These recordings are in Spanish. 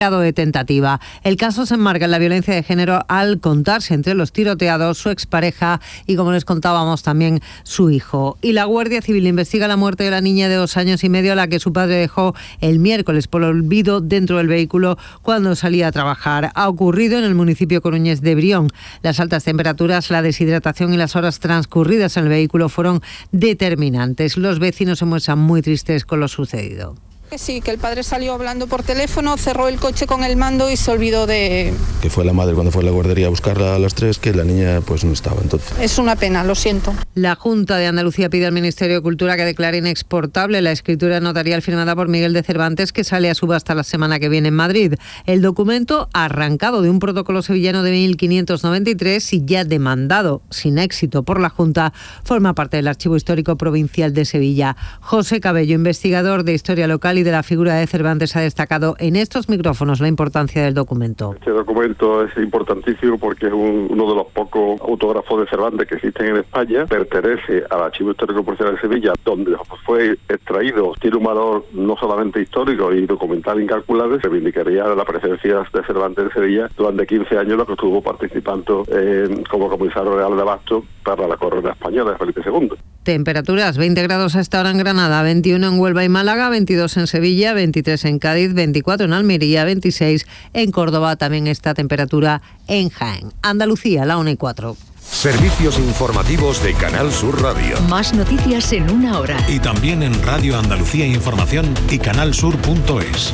de tentativa. El caso se enmarca en la violencia de género al contarse entre los tiroteados su expareja y, como les contábamos, también su hijo. Y la Guardia Civil investiga la muerte de la niña de 2 años y medio a la que su padre dejó el miércoles por olvido dentro del vehículo cuando salía a trabajar. Ha ocurrido en el municipio coruñés de Brión. Las altas temperaturas, la deshidratación y las horas transcurridas en el vehículo fueron determinantes. Los vecinos se muestran muy tristes con lo sucedido. Sí, que el padre salió hablando por teléfono, cerró el coche con el mando y se olvidó de... Que fue la madre cuando fue a la guardería a buscarla a las 3, que la niña pues no estaba entonces. Es una pena, lo siento. La Junta de Andalucía pide al Ministerio de Cultura que declare inexportable la escritura notarial firmada por Miguel de Cervantes, que sale a subasta la semana que viene en Madrid. El documento, arrancado de un protocolo sevillano de 1593 y ya demandado sin éxito por la Junta, forma parte del Archivo Histórico Provincial de Sevilla. José Cabello, investigador de Historia Local y de la figura de Cervantes, ha destacado en estos micrófonos la importancia del documento. Este documento es importantísimo porque es uno de los pocos autógrafos de Cervantes que existen en España. Pertenece al Archivo Histórico Provincial de Sevilla, donde fue extraído. Tiene un valor no solamente histórico y documental incalculable. Reivindicaría la presencia de Cervantes en Sevilla durante 15 años, lo que estuvo participando como comisario real de abasto para la corona española de Felipe II. Temperaturas: 20 grados a esta hora en Granada, 21 en Huelva y Málaga, 22 en Sevilla, 23 en Cádiz, 24 en Almería, 26 en Córdoba. También esta temperatura en Jaén. Andalucía, la 1:04. Servicios informativos de Canal Sur Radio. Más noticias en 1 hora. Y también en Radio Andalucía Información y canalsur.es.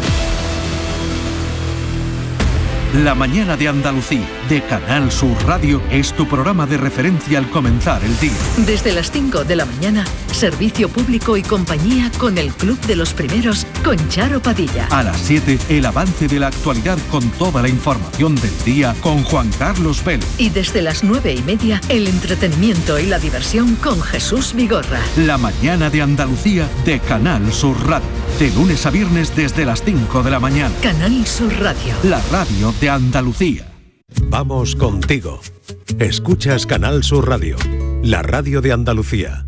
La mañana de Andalucía, de Canal Sur Radio, es tu programa de referencia al comenzar el día. Desde las 5 de la mañana, servicio público y compañía con el Club de los Primeros, con Charo Padilla. A las 7, el avance de la actualidad con toda la información del día con Juan Carlos Vélez. Y desde las 9:30, el entretenimiento y la diversión con Jesús Vigorra. La mañana de Andalucía, de Canal Sur Radio. De lunes a viernes desde las 5 de la mañana. Canal Sur Radio. La radio de Andalucía. Vamos contigo. Escuchas Canal Sur Radio, la radio de Andalucía.